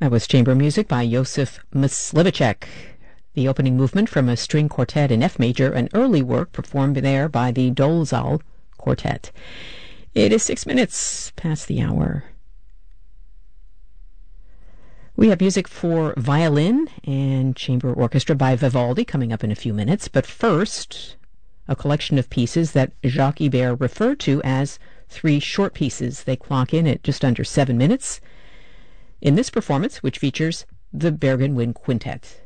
That was chamber music by Josef Myslivacek, the opening movement from a string quartet in F major, an early work performed there by the Dolezal Quartet. It is 6 minutes past the hour. We have music for violin and chamber orchestra by Vivaldi coming up in a few minutes, but first, a collection of pieces that Jacques Ibert referred to as 3 short pieces. They clock in at just under 7 minutes in this performance, which features the Bergen Wind Quintet.